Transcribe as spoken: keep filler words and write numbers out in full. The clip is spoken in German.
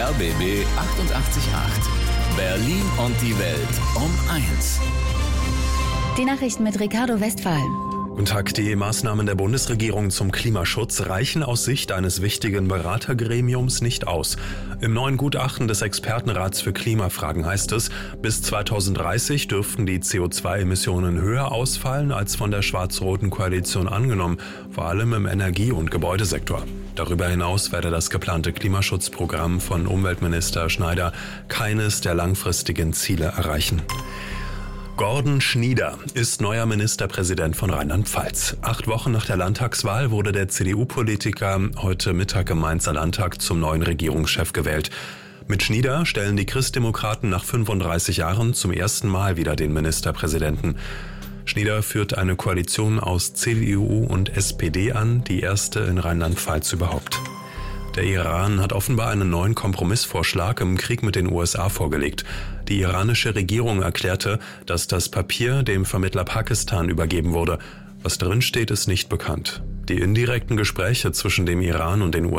R B B achtundachtzig Komma acht. Berlin und die Welt um eins. Die Nachrichten mit Ricardo Westphal. Guten Tag. Die Maßnahmen der Bundesregierung zum Klimaschutz reichen aus Sicht eines wichtigen Beratergremiums nicht aus. Im neuen Gutachten des Expertenrats für Klimafragen heißt es, bis zweitausenddreißig dürften die C O zwei Emissionen höher ausfallen als von der schwarz-roten Koalition angenommen, vor allem im Energie- und Gebäudesektor. Darüber hinaus werde das geplante Klimaschutzprogramm von Umweltminister Schneider keines der langfristigen Ziele erreichen. Gordon Schnieder ist neuer Ministerpräsident von Rheinland-Pfalz. Acht Wochen nach der Landtagswahl wurde der C D U-Politiker heute Mittag im Mainzer Landtag zum neuen Regierungschef gewählt. Mit Schnieder stellen die Christdemokraten nach fünfunddreißig Jahren zum ersten Mal wieder den Ministerpräsidenten. Schnieder führt eine Koalition aus C D U und S P D an, die erste in Rheinland-Pfalz überhaupt. Der Iran hat offenbar einen neuen Kompromissvorschlag im Krieg mit den U S A vorgelegt. Die iranische Regierung erklärte, dass das Papier dem Vermittler Pakistan übergeben wurde. Was darin steht, ist nicht bekannt. Die indirekten Gespräche zwischen dem Iran und den U S A